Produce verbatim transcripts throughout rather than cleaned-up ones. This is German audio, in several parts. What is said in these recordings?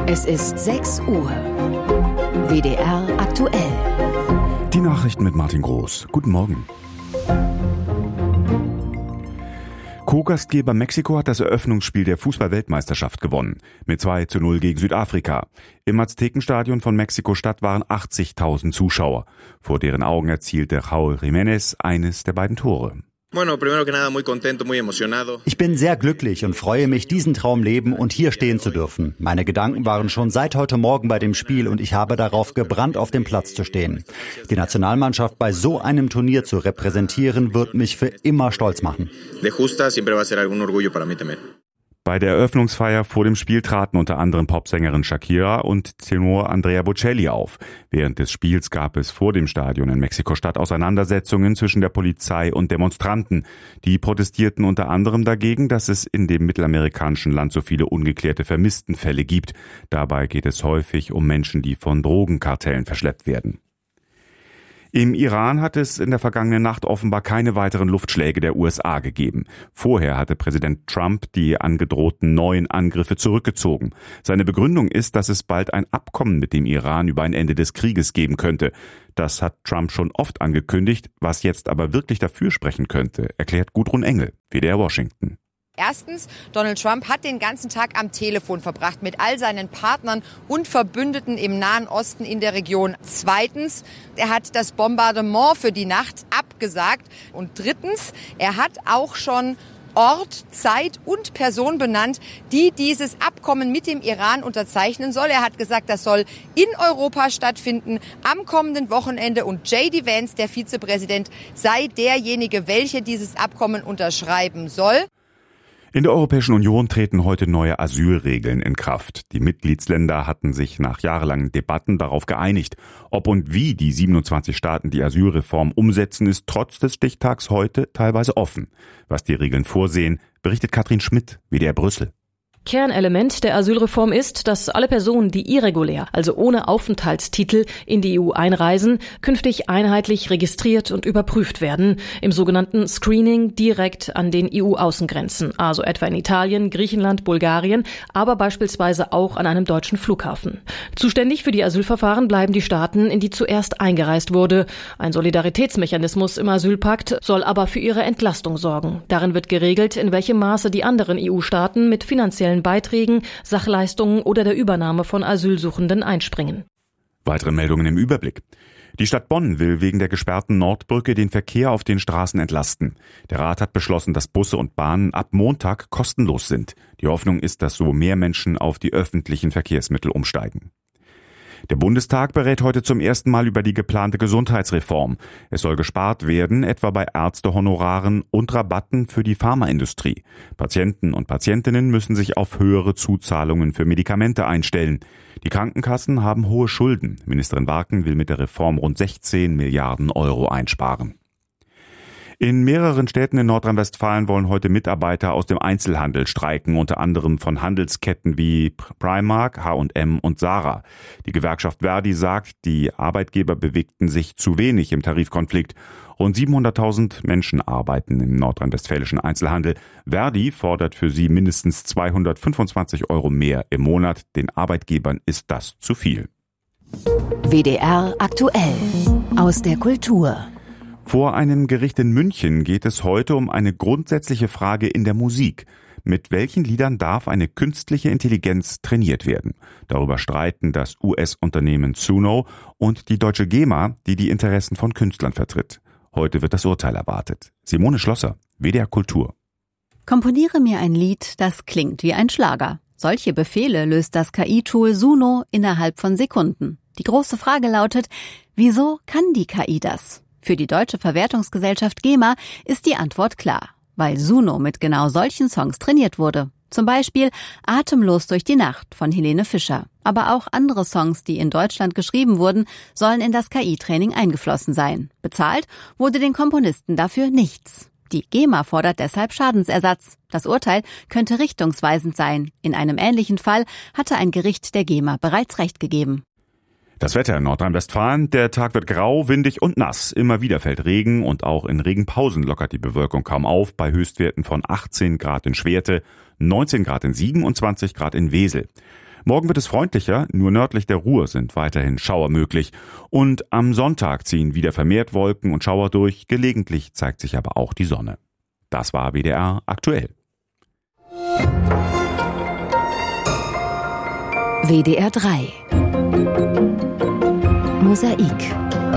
Es ist sechs Uhr. W D R aktuell. Die Nachrichten mit Martin Groß. Guten Morgen. Co-Gastgeber Mexiko hat das Eröffnungsspiel der Fußball-Weltmeisterschaft gewonnen. Mit zwei zu null gegen Südafrika. Im Aztekenstadion von Mexiko-Stadt waren achtzigtausend Zuschauer. Vor deren Augen erzielte Raúl Jiménez eines der beiden Tore. Ich bin sehr glücklich und freue mich, diesen Traum leben und hier stehen zu dürfen. Meine Gedanken waren schon seit heute Morgen bei dem Spiel und ich habe darauf gebrannt, auf dem Platz zu stehen. Die Nationalmannschaft bei so einem Turnier zu repräsentieren, wird mich für immer stolz machen. Bei der Eröffnungsfeier vor dem Spiel traten unter anderem Popsängerin Shakira und Tenor Andrea Bocelli auf. Während des Spiels gab es vor dem Stadion in Mexiko-Stadt Auseinandersetzungen zwischen der Polizei und Demonstranten. Die protestierten unter anderem dagegen, dass es in dem mittelamerikanischen Land so viele ungeklärte Vermisstenfälle gibt. Dabei geht es häufig um Menschen, die von Drogenkartellen verschleppt werden. Im Iran hat es in der vergangenen Nacht offenbar keine weiteren Luftschläge der U S A gegeben. Vorher hatte Präsident Trump die angedrohten neuen Angriffe zurückgezogen. Seine Begründung ist, dass es bald ein Abkommen mit dem Iran über ein Ende des Krieges geben könnte. Das hat Trump schon oft angekündigt. Was jetzt aber wirklich dafür sprechen könnte, erklärt Gudrun Engel, W D R Washington. Erstens, Donald Trump hat den ganzen Tag am Telefon verbracht mit all seinen Partnern und Verbündeten im Nahen Osten in der Region. Zweitens, er hat das Bombardement für die Nacht abgesagt. Und drittens, er hat auch schon Ort, Zeit und Person benannt, die dieses Abkommen mit dem Iran unterzeichnen soll. Er hat gesagt, das soll in Europa stattfinden am kommenden Wochenende und J D Vance, der Vizepräsident, sei derjenige, welcher dieses Abkommen unterschreiben soll. In der Europäischen Union treten heute neue Asylregeln in Kraft. Die Mitgliedsländer hatten sich nach jahrelangen Debatten darauf geeinigt. Ob und wie die siebenundzwanzig Staaten die Asylreform umsetzen, ist trotz des Stichtags heute teilweise offen. Was die Regeln vorsehen, berichtet Katrin Schmidt, W D R Brüssel. Kernelement der Asylreform ist, dass alle Personen, die irregulär, also ohne Aufenthaltstitel, in die E U einreisen, künftig einheitlich registriert und überprüft werden, im sogenannten Screening direkt an den E U-Außengrenzen, also etwa in Italien, Griechenland, Bulgarien, aber beispielsweise auch an einem deutschen Flughafen. Zuständig für die Asylverfahren bleiben die Staaten, in die zuerst eingereist wurde. Ein Solidaritätsmechanismus im Asylpakt soll aber für ihre Entlastung sorgen. Darin wird geregelt, in welchem Maße die anderen E U-Staaten mit finanziellen Beiträgen, Sachleistungen oder der Übernahme von Asylsuchenden einspringen. Weitere Meldungen im Überblick. Die Stadt Bonn will wegen der gesperrten Nordbrücke den Verkehr auf den Straßen entlasten. Der Rat hat beschlossen, dass Busse und Bahnen ab Montag kostenlos sind. Die Hoffnung ist, dass so mehr Menschen auf die öffentlichen Verkehrsmittel umsteigen. Der Bundestag berät heute zum ersten Mal über die geplante Gesundheitsreform. Es soll gespart werden, etwa bei Ärztehonoraren und Rabatten für die Pharmaindustrie. Patienten und Patientinnen müssen sich auf höhere Zuzahlungen für Medikamente einstellen. Die Krankenkassen haben hohe Schulden. Ministerin Warken will mit der Reform rund sechzehn Milliarden Euro einsparen. In mehreren Städten in Nordrhein-Westfalen wollen heute Mitarbeiter aus dem Einzelhandel streiken, unter anderem von Handelsketten wie Primark, H und M und Zara. Die Gewerkschaft Verdi sagt, die Arbeitgeber bewegten sich zu wenig im Tarifkonflikt. Rund siebenhunderttausend Menschen arbeiten im nordrhein-westfälischen Einzelhandel. Verdi fordert für sie mindestens zweihundertfünfundzwanzig Euro mehr im Monat. Den Arbeitgebern ist das zu viel. W D R aktuell. Aus der Kultur. Vor einem Gericht in München geht es heute um eine grundsätzliche Frage in der Musik. Mit welchen Liedern darf eine künstliche Intelligenz trainiert werden? Darüber streiten das U S-Unternehmen Suno und die deutsche GEMA, die die Interessen von Künstlern vertritt. Heute wird das Urteil erwartet. Simone Schlosser, W D R Kultur. Komponiere mir ein Lied, das klingt wie ein Schlager. Solche Befehle löst das K I-Tool Suno innerhalb von Sekunden. Die große Frage lautet, wieso kann die K I das? Für die deutsche Verwertungsgesellschaft GEMA ist die Antwort klar, weil Suno mit genau solchen Songs trainiert wurde. Zum Beispiel Atemlos durch die Nacht von Helene Fischer. Aber auch andere Songs, die in Deutschland geschrieben wurden, sollen in das K I-Training eingeflossen sein. Bezahlt wurde den Komponisten dafür nichts. Die GEMA fordert deshalb Schadensersatz. Das Urteil könnte richtungsweisend sein. In einem ähnlichen Fall hatte ein Gericht der GEMA bereits Recht gegeben. Das Wetter in Nordrhein-Westfalen, der Tag wird grau, windig und nass. Immer wieder fällt Regen und auch in Regenpausen lockert die Bewölkung kaum auf, bei Höchstwerten von achtzehn Grad in Schwerte, neunzehn Grad in Siegen und zwanzig Grad in Wesel. Morgen wird es freundlicher, nur nördlich der Ruhr sind weiterhin Schauer möglich. Und am Sonntag ziehen wieder vermehrt Wolken und Schauer durch, gelegentlich zeigt sich aber auch die Sonne. Das war W D R aktuell. W D R drei Mosaik.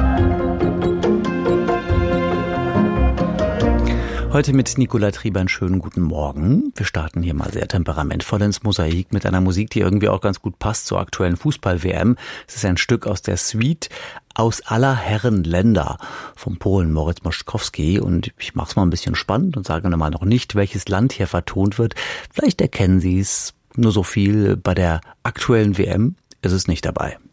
Heute mit Nicola Trieber einen schönen guten Morgen. Wir starten hier mal sehr temperamentvoll ins Mosaik mit einer Musik, die irgendwie auch ganz gut passt zur aktuellen Fußball-W M. Es ist ein Stück aus der Suite Aus aller Herren Länder vom Polen Moritz Moszkowski. Und ich mache es mal ein bisschen spannend und sage mal noch nicht, welches Land hier vertont wird. Vielleicht erkennen Sie es, nur so viel, bei der aktuellen W M ist es nicht dabei.